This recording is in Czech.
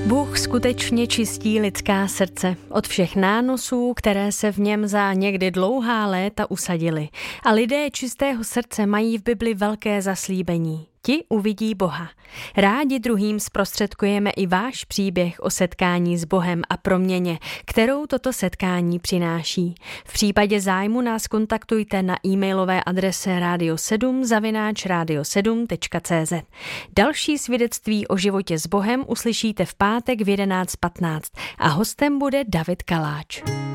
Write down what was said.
Bůh skutečně čistí lidská srdce od všech nánosů, které se v něm za někdy dlouhá léta usadily. A lidé čistého srdce mají v Bibli velké zaslíbení. Ti uvidí Boha. Rádi druhým zprostředkujeme i váš příběh o setkání s Bohem a proměně, kterou toto setkání přináší. V případě zájmu nás kontaktujte na e-mailové adrese radio7@radio7.cz. Další svědectví o životě s Bohem uslyšíte v pátek v 11:15 a hostem bude David Kaláč.